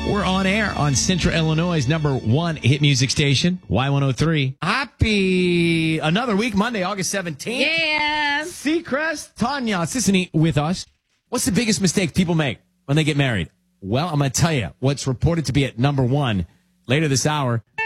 We're on air on Central Illinois' #1 hit music station, Y103. Happy another week, Monday, August 17th. Yeah. Seacrest, Tanya Sissany with us. What's the biggest mistake people make when they get married? Well, I'm going to tell you what's reported to be at #1 later this hour.